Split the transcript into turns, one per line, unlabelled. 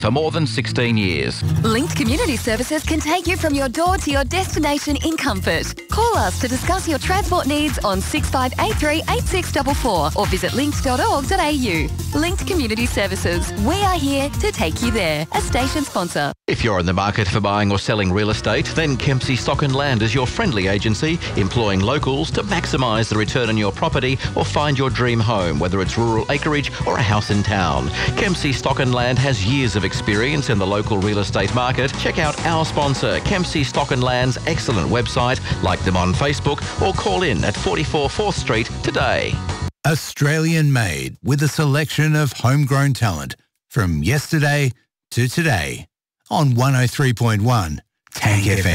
for more than 16 years.
Linked Community Services can take you from your door to your destination in comfort. Call us to discuss your transport needs on 6583 8644 or visit linked.org.au. Linked Community Services. We are here to take you there. A station sponsor.
If you're in the market for buying or selling real estate, then Kempsey Stock and Land is your friendly agency, employing locals to maximise the return on your property or find your dream home, whether it's rural acreage or a house in town. Kempsey Stock and Land has years of experience in the local real estate market. Check out our sponsor, Kempsey Stock and Land's excellent website, like them on Facebook, or call in at 44 4th Street today.
Australian made, with a selection of homegrown talent from yesterday to today on 103.1 Tank FM.